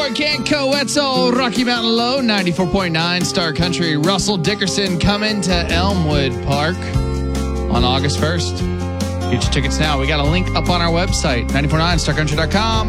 Troy Canco, Wetzel, Rocky Mountain Low, 94.9 Star Country. Russell Dickerson coming to Elmwood Park on August 1st. Get your tickets now. We got a link up on our website, 949starcountry.com.